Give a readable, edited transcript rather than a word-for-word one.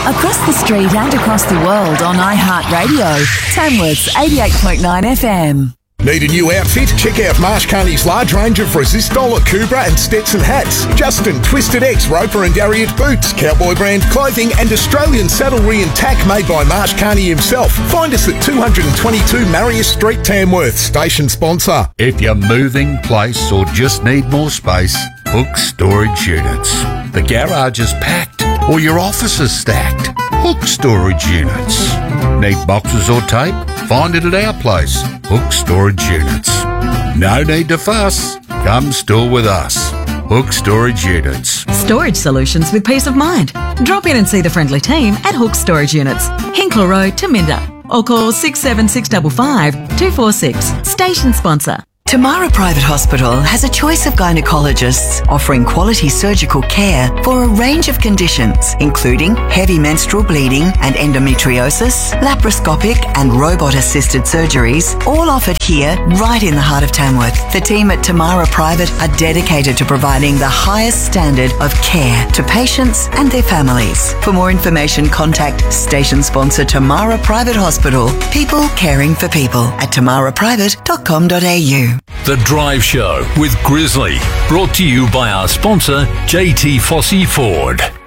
Across the street and across the world on iHeartRadio. Tamworth's 88.9 FM. Need a new outfit? Check out Marsh Carney's large range of Resistol, Akubra and Stetson hats. Justin, Twisted X, Roper and Dariat boots, Cowboy brand clothing and Australian saddlery and tack made by Marsh Carney himself. Find us at 222 Marius Street, Tamworth. Station sponsor. If you're moving, place or just need more space, Hook Storage Units. The garage is packed or your office is stacked. Hook Storage Units. Need boxes or tape? Find it at our place, Hook Storage Units. No need to fuss. Come store with us. Hook Storage Units. Storage solutions with peace of mind. Drop in and see the friendly team at Hook Storage Units, Hinkler Road, Taminda, or call 67655 246. Station sponsor. Tamara Private Hospital has a choice of gynecologists offering quality surgical care for a range of conditions, including heavy menstrual bleeding and endometriosis, laparoscopic and robot-assisted surgeries, all offered here right in the heart of Tamworth. The team at Tamara Private are dedicated to providing the highest standard of care to patients and their families. For more information, contact station sponsor Tamara Private Hospital. People caring for people at tamaraprivate.com.au. The Drive Show with Grizzly, brought to you by our sponsor, JT Fossey Ford.